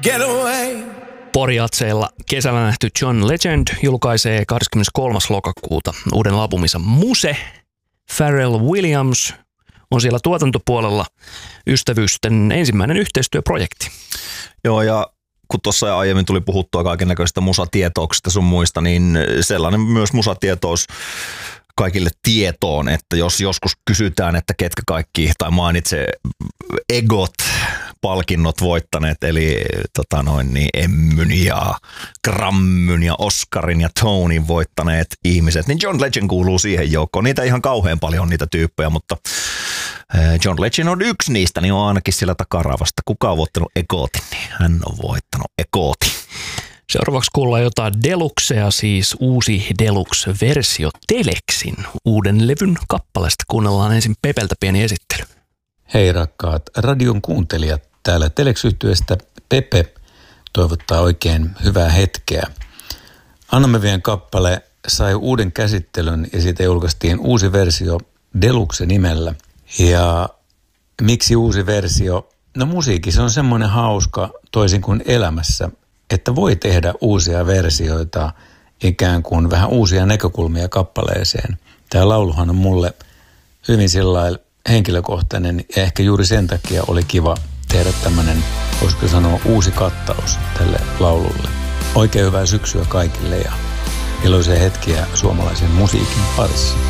get away. Poriatseella kesällä nähty John Legend julkaisee 23. lokakuuta uuden albuminsa Muse. Pharrell Williams on siellä tuotantopuolella ystävyysten ensimmäinen yhteistyöprojekti. Joo, ja kun tuossa aiemmin tuli puhuttua kaikennäköistä musatietouksista sun muista, niin sellainen myös musatietous kaikille tietoon, että jos joskus kysytään, että ketkä kaikki, tai mainitsee EGOT-palkinnot voittaneet, eli Emmyn ja Grammyn ja Oscarin ja Tonin voittaneet ihmiset, niin John Legend kuuluu siihen joukkoon. Niitä ihan kauhean paljon on niitä tyyppejä, mutta John Legend on yksi niistä, niin on ainakin siellä takaravasta. Kuka on voittanut EGOTin, niin hän on voittanut EGOTin. Seuraavaksi kuullaan jotain deluxea, siis uusi deluxe-versio Telexin uuden levyn kappaleesta. Kuunnellaan ensin Pepeltä pieni esittely. Hei rakkaat radion kuuntelijat, täällä Telex-yhtyeestä Pepe toivottaa oikein hyvää hetkeä. Annamme vien kappale sai uuden käsittelyn ja siitä julkaistiin uusi versio Deluxe nimellä. Ja miksi uusi versio? No musiikissa on semmoinen hauska toisin kuin elämässä, että voi tehdä uusia versioita, ikään kuin vähän uusia näkökulmia kappaleeseen. Tämä lauluhan on mulle hyvin sellainen henkilökohtainen ja ehkä juuri sen takia oli kiva tehdä tämmöinen, voisiko sanoa, uusi kattaus tälle laululle. Oikein hyvää syksyä kaikille ja iloisia hetkiä suomalaisen musiikin parissa.